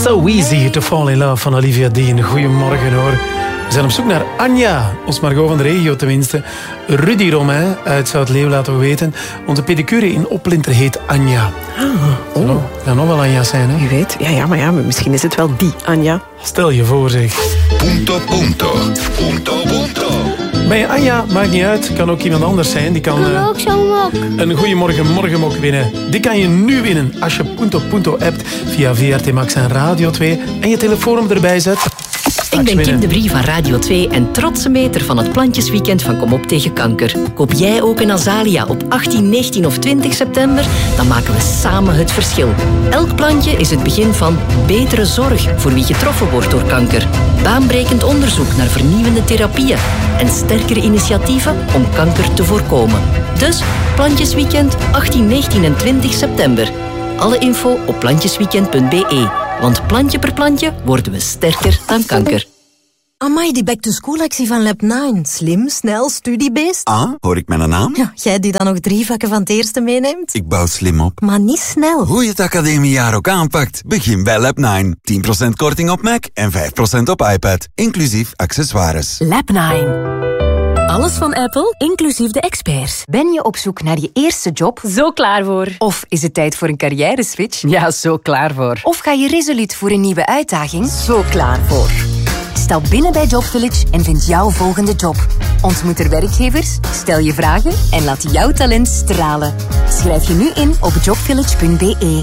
So Easy to Fall in Love van Olivia Dean. Goedemorgen hoor. We zijn op zoek naar Anja, ons Margot van de regio tenminste. Rudy Romain uit Zuid-Leeuw laten we weten. Onze pedicure in Oplinter heet Anja. Oh. Kan nog wel Anja zijn, hè? Wie weet. Ja, misschien is het wel die Anja. Stel je voor, zeg. Punto. Ben je Anja? Maakt niet uit. Kan ook iemand anders zijn. Die kan ook zo'n mok. een Goeiemorgen Morgenmok winnen. Die kan je nu winnen als je Punto appt via VRT Max en Radio 2 en je telefoonnummer erbij zet. Ik ben Kim de Brie van Radio 2 en trotse meter van het Plantjesweekend van Kom op tegen kanker. Koop jij ook een Azalia op 18, 19 of 20 september? Dan maken we samen het verschil. Elk plantje is het begin van betere zorg voor wie getroffen wordt door kanker. Baanbrekend onderzoek naar vernieuwende therapieën en sterkere initiatieven om kanker te voorkomen. Dus Plantjesweekend 18, 19 en 20 september. Alle info op plantjesweekend.be. Want plantje per plantje worden we sterker dan kanker. Amai, die back-to-school-actie van Lab9. Slim, snel, studiebeest. Ah, hoor ik mijn naam? Ja, jij die dan nog 3 vakken van het eerste meeneemt. Ik bouw slim op. Maar niet snel. Hoe je het academiejaar ook aanpakt, begin bij Lab9. 10% korting op Mac en 5% op iPad. Inclusief accessoires. Lab9. Alles van Apple, inclusief de experts. Ben je op zoek naar je eerste job? Zo klaar voor. Of is het tijd voor een carrière-switch? Ja, zo klaar voor. Of ga je resoluut voor een nieuwe uitdaging? Zo klaar voor. Stap binnen bij Job Village en vind jouw volgende job. Ontmoet er werkgevers, stel je vragen en laat jouw talent stralen. Schrijf je nu in op jobvillage.be.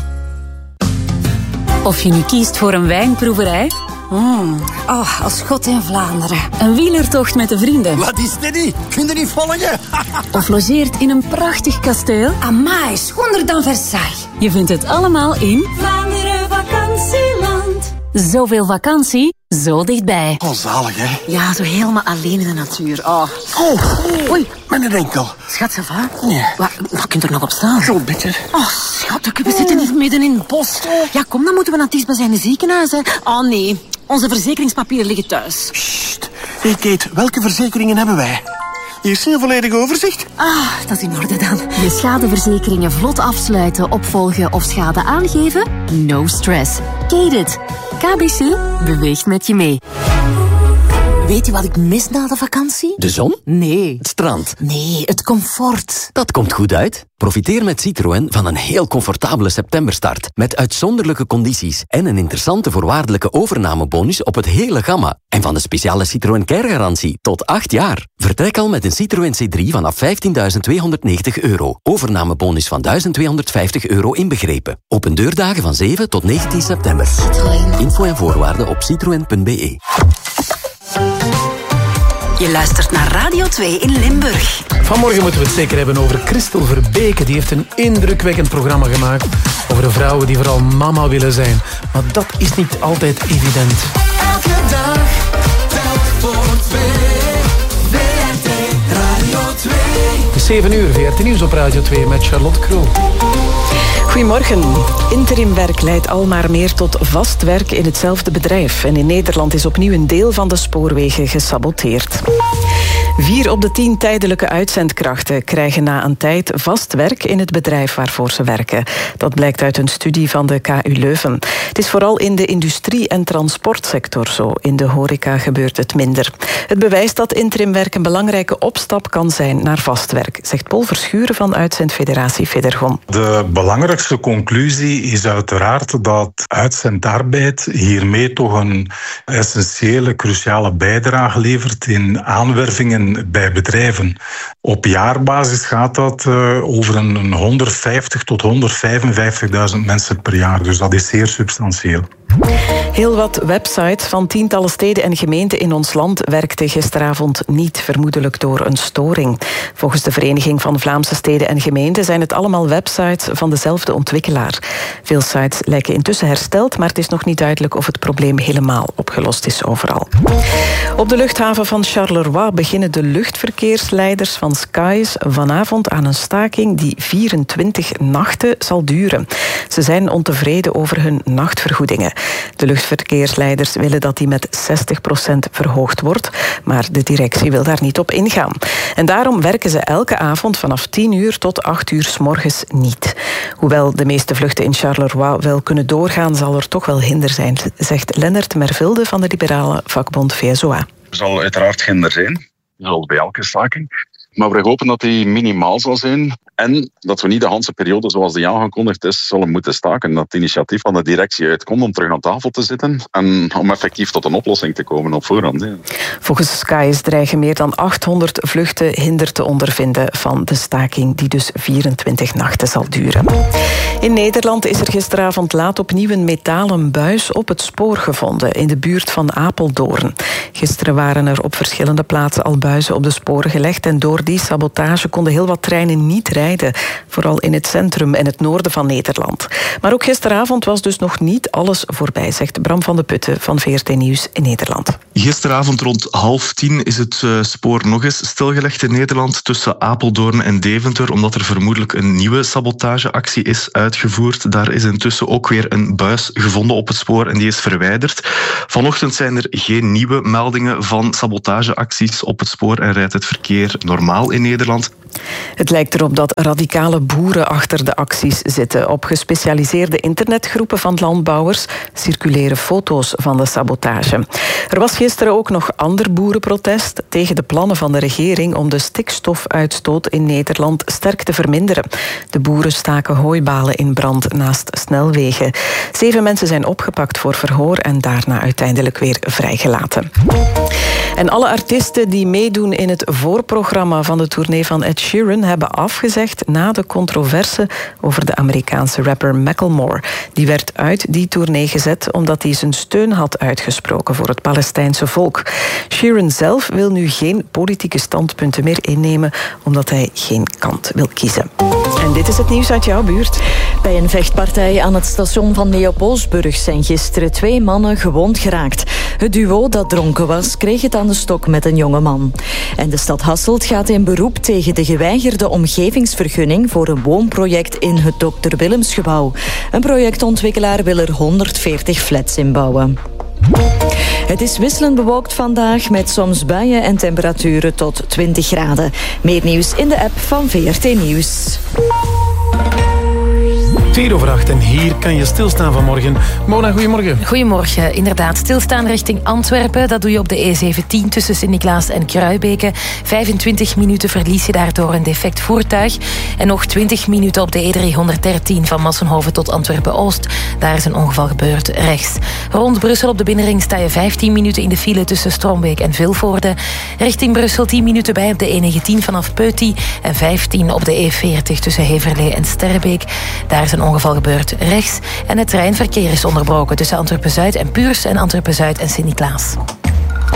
Of je nu kiest voor een wijnproeverij... Als God in Vlaanderen. Een wielertocht met de vrienden. Wat is dit niet? Kun je niet volgen? Of logeert in een prachtig kasteel. Amai, schonder dan Versailles. Je vindt het allemaal in... Vlaanderen vakantieland. Zoveel vakantie, zo dichtbij. Oh, zalig, hè? Ja, zo helemaal alleen in de natuur. Oh. Oei, mijn enkel. Schat, ça va? Nee. Je kunt er nog op staan. Zo bitter. Oh, schat, we zitten hier midden in het bos. Ja, kom, dan moeten we naar het dichtstbijzijnde ziekenhuis. Hè. Oh, nee. Onze verzekeringspapieren liggen thuis. Sst. Hey, Kate, welke verzekeringen hebben wij? Hier is een volledig overzicht. Ah, dat is in orde dan. Je schadeverzekeringen vlot afsluiten, opvolgen of schade aangeven? No stress. Kate. KBC beweegt met je mee. Weet je wat ik mis na de vakantie? De zon? Nee. Het strand? Nee, het comfort. Dat komt goed uit. Profiteer met Citroën van een heel comfortabele septemberstart. Met uitzonderlijke condities en een interessante voorwaardelijke overnamebonus op het hele gamma. En van de speciale Citroën Care-garantie tot 8 jaar. Vertrek al met een Citroën C3 vanaf €15.290. Overnamebonus van €1.250 inbegrepen. Open deurdagen van 7 tot 19 september. Citroën. Info en voorwaarden op citroen.be. Je luistert naar Radio 2 in Limburg. Vanmorgen moeten we het zeker hebben over Christel Verbeke. Die heeft een indrukwekkend programma gemaakt over de vrouwen die vooral mama willen zijn. Maar dat is niet altijd evident. Elke dag, telk voor 2. VRT Radio 2. Het is 7 uur, VRT Nieuws op Radio 2 met Charlotte Kroo. Goedemorgen. Interimwerk leidt al maar meer tot vast werk in hetzelfde bedrijf. En in Nederland is opnieuw een deel van de spoorwegen gesaboteerd. 4 op de 10 tijdelijke uitzendkrachten krijgen na een tijd vast werk in het bedrijf waarvoor ze werken. Dat blijkt uit een studie van de KU Leuven. Het is vooral in de industrie- en transportsector zo. In de horeca gebeurt het minder. Het bewijst dat interimwerk een belangrijke opstap kan zijn naar vast werk, zegt Paul Verschuren van Uitzendfederatie Federgon. De belangrijkste conclusie is uiteraard dat uitzendarbeid hiermee toch een essentiële, cruciale bijdrage levert in aanwervingen bij bedrijven. Op jaarbasis gaat dat over een 150 tot 155.000 mensen per jaar. Dus dat is zeer substantieel. Heel wat websites van tientallen steden en gemeenten in ons land werkten gisteravond niet, vermoedelijk door een storing. Volgens de Vereniging van Vlaamse Steden en Gemeenten zijn het allemaal websites van dezelfde ontwikkelaar. Veel sites lijken intussen hersteld, maar het is nog niet duidelijk of het probleem helemaal opgelost is overal. Op de luchthaven van Charleroi beginnen de luchtverkeersleiders van Skies vanavond aan een staking die 24 nachten zal duren. Ze zijn ontevreden over hun nachtvergoedingen. De luchtverkeersleiders willen dat die met 60% verhoogd wordt, maar de directie wil daar niet op ingaan. En daarom werken ze elke avond vanaf 10 uur tot 8 uur 's morgens niet. Hoewel de meeste vluchten in Charleroi wel kunnen doorgaan, zal er toch wel hinder zijn, zegt Lennart Mervilde van de liberale vakbond VSOA. Er zal uiteraard hinder zijn, zoals bij elke staking. Maar we hopen dat die minimaal zal zijn en dat we niet de hele periode zoals die aangekondigd is zullen moeten staken. Dat het initiatief van de directie uitkomt om terug aan tafel te zitten en om effectief tot een oplossing te komen op voorhand. Ja. Volgens Skyes dreigen meer dan 800 vluchten hinder te ondervinden van de staking die dus 24 nachten zal duren. In Nederland is er gisteravond laat opnieuw een metalen buis op het spoor gevonden in de buurt van Apeldoorn. Gisteren waren er op verschillende plaatsen al buizen op de sporen gelegd en door die sabotage konden heel wat treinen niet rijden, vooral in het centrum en het noorden van Nederland. Maar ook gisteravond was dus nog niet alles voorbij, zegt Bram van de Putten van VRT Nieuws in Nederland. Gisteravond rond 9:30 is het spoor nog eens stilgelegd in Nederland tussen Apeldoorn en Deventer, omdat er vermoedelijk een nieuwe sabotageactie is uitgevoerd. Daar is intussen ook weer een buis gevonden op het spoor en die is verwijderd. Vanochtend zijn er geen nieuwe meldingen van sabotageacties op het spoor en rijdt het verkeer normaal in Nederland. Het lijkt erop dat radicale boeren achter de acties zitten. Op gespecialiseerde internetgroepen van landbouwers circuleren foto's van de sabotage. Er was gisteren ook nog ander boerenprotest tegen de plannen van de regering om de stikstofuitstoot in Nederland sterk te verminderen. De boeren staken hooibalen in brand naast snelwegen. 7 mensen zijn opgepakt voor verhoor en daarna uiteindelijk weer vrijgelaten. En alle artiesten die meedoen in het voorprogramma van de tournee van Ed Sheeran hebben afgezegd na de controverse over de Amerikaanse rapper Macklemore. Die werd uit die tournee gezet omdat hij zijn steun had uitgesproken voor het Palestijnse volk. Sheeran zelf wil nu geen politieke standpunten meer innemen omdat hij geen kant wil kiezen. En dit is het nieuws uit jouw buurt. Bij een vechtpartij aan het station van Leopoldsburg zijn gisteren 2 mannen gewond geraakt. Het duo dat dronken was kreeg het aan de stok met een jonge man. En de stad Hasselt gaat in beroep tegen de geweigerde omgevingsvergunning voor een woonproject in het Dr. Willemsgebouw. Een projectontwikkelaar wil er 140 flats inbouwen. Het is wisselend bewolkt vandaag met soms buien en temperaturen tot 20 graden. Meer nieuws in de app van VRT Nieuws. 7:04 en hier kan je stilstaan vanmorgen. Mona, goedemorgen. Goedemorgen. Inderdaad, stilstaan richting Antwerpen. Dat doe je op de E17 tussen Sint-Niklaas en Kruibeke. 25 minuten verlies je daardoor een defect voertuig. En nog 20 minuten op de E313 van Massenhoven tot Antwerpen-Oost. Daar is een ongeval gebeurd rechts. Rond Brussel op de binnenring sta je 15 minuten in de file tussen Strombeek en Vilvoorde. Richting Brussel 10 minuten bij op de E19 vanaf Peuty. En 15 op de E40 tussen Heverlee en Sterrebeek. Daar is een ongeval gebeurd rechts. En het treinverkeer is onderbroken tussen Antwerpen-Zuid en Puurs en Antwerpen-Zuid en Sint-Niklaas.